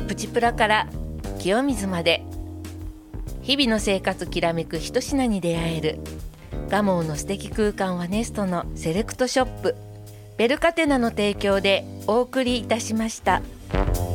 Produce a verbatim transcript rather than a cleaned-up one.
プチプラから清水まで、日々の生活きらめく一品に出会える蒲生の素敵空間はネストのセレクトショップベルカテナの提供でお送りいたしました。